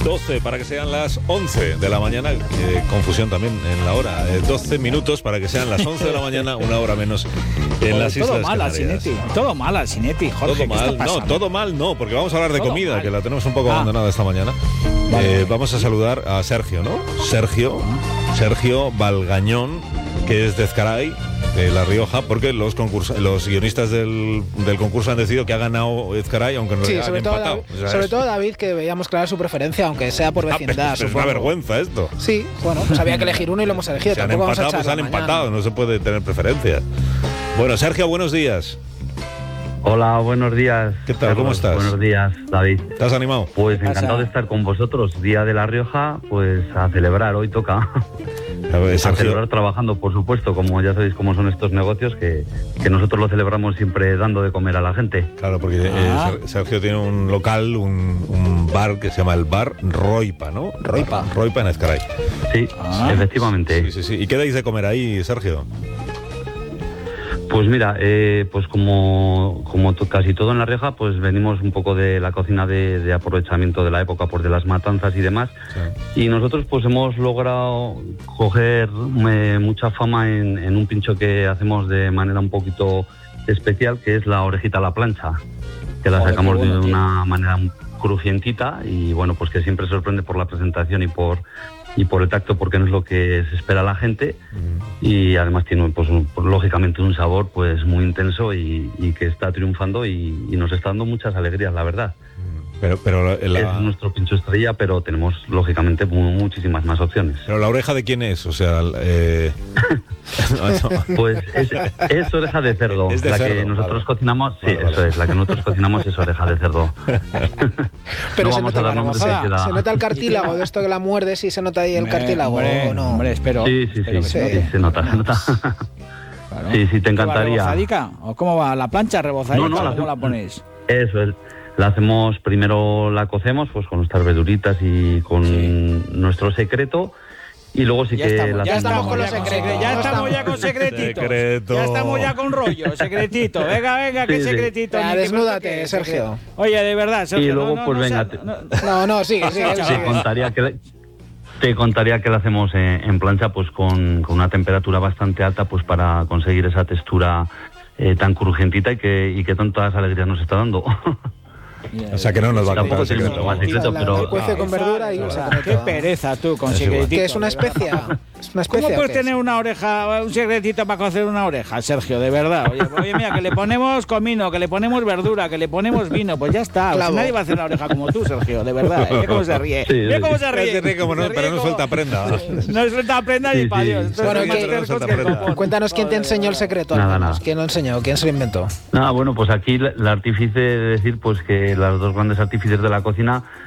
12 para que sean las 11 de la mañana. Confusión también en la hora. 12 minutos para que sean las 11 de la mañana, una hora menos en las Islas Canarias. Todo mal, Alsinetti, Jorge. Todo mal, no, todo mal no, porque vamos a hablar de todo comida, mal. que la tenemos un poco abandonada esta mañana. Vamos a saludar a Sergio, ¿no? Sergio Valgañón, que es de Ezcaray, de La Rioja, porque los guionistas del concurso han decidido que ha ganado Ezcaray, aunque no le han empatado. Sobre todo David, que veíamos clara su preferencia, aunque sea por vecindad. Es una vergüenza esto. Sí, bueno, pues había que elegir uno y lo hemos elegido. Si han empatado, pues han empatado, no se puede tener preferencia. Bueno, Sergio, buenos días. Hola, buenos días. ¿Qué tal? ¿Cómo estás? Buenos días, David. ¿Estás animado? Pues encantado de estar con vosotros. Día de La Rioja, pues a celebrar, hoy toca. A celebrar trabajando, por supuesto, como ya sabéis cómo son estos negocios, que nosotros lo celebramos siempre dando de comer a la gente. Claro, porque Sergio tiene un local, un bar que se llama el Bar Roipa, ¿no? Roipa en Ezcaray. Sí, efectivamente. Sí. ¿Y qué dais de comer ahí, Sergio? Pues mira, pues como casi todo en La Rioja, pues venimos un poco de la cocina de aprovechamiento de la época, pues de las matanzas y demás. Sí. Y nosotros pues hemos logrado coger mucha fama en un pincho que hacemos de manera un poquito especial, que es la orejita a la plancha, que la sacamos de una manera crujientita y bueno, pues que siempre sorprende por la presentación y por el tacto, porque no es lo que se espera la gente, y además tiene pues lógicamente un sabor pues muy intenso y que está triunfando y nos está dando muchas alegrías, la verdad. Pero es nuestro pincho estrella, pero tenemos lógicamente muchísimas más opciones. ¿Pero la oreja de quién es? O sea, pues es oreja de cerdo. Es de la cerdo, que nosotros cocinamos, vale. Eso es, la que nosotros cocinamos es oreja de cerdo. Pero no se vamos a dar nombres. se nota el cartílago de esto que la muerdes y se nota ahí el cartílago. Hombre, no. Hombre, espero. Sí, se nota. Claro. Sí, te encantaría. ¿Rebozadica? ¿O cómo va? ¿La plancha rebozadica? No, ¿Cómo la ponéis? Eso es. La hacemos, primero la cocemos pues con nuestras verduritas y con nuestro secreto, y luego ya estamos con los secretos. Ya estamos ya con secretitos. Ya estamos ya con rollo, secretito. Venga, qué secretito. Desnúdate, Sergio. Oye, de verdad, Sergio. Y luego venga. Sigue. Te contaría que la hacemos en plancha pues con una temperatura bastante alta pues para conseguir esa textura tan crujientita y que tantas alegrías nos está dando. O sea que no nos va a contar el secreto. Más secreto, pero cuece con verdura y qué pereza tú con secretito. Que es una especia. ¿Cómo puedes tener una oreja, un secretito para cocer una oreja, Sergio? De verdad. Oye, mira, que le ponemos comino, que le ponemos verdura, que le ponemos vino, pues ya está. Claro. Nadie va a hacer una oreja como tú, Sergio, de verdad. Ve cómo se ríe. Ve cómo se ríe. Pero no suelta prenda. No suelta prenda ni para Dios. Bueno, cuéntanos quién te enseñó el secreto. Nada. ¿Quién lo enseñó? ¿Quién se lo inventó? Bueno, pues aquí el artífice de decir pues que las dos grandes artífices de la cocina